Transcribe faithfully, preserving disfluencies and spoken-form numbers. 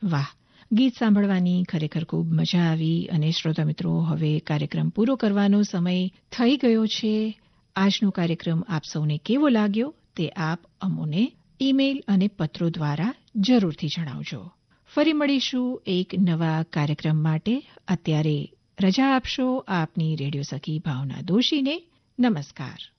વાહ, ગીત સાંભળવાની ખરેખર ખૂબ મજા આવી અને શ્રોતા મિત્રો, હવે કાર્યક્રમ પૂરો કરવાનો સમય થઈ ગયો છે. આજનો કાર્યક્રમ આપ સૌને કેવો લાગ્યો તે આપ અમોને ઈમેલ અને પત્રો દ્વારા જરૂરથી જણાવજો. ફરી મળીશું એક નવા કાર્યક્રમ માટે. અત્યારે રજા આપશો આપની રેડિયો સખી ભાવના દોશીને. નમસ્કાર.